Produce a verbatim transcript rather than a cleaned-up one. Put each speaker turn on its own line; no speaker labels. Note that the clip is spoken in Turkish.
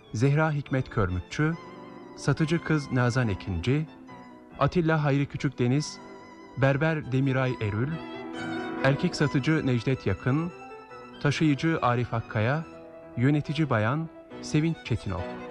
Zehra Hikmet Körmükçü, satıcı kız Nazan Ekinci, Atilla Hayri Küçükdeniz, berber Demiray Erül, erkek satıcı Necdet Yakın, taşıyıcı Arif Akkaya, yönetici bayan Sevinç Çetinok.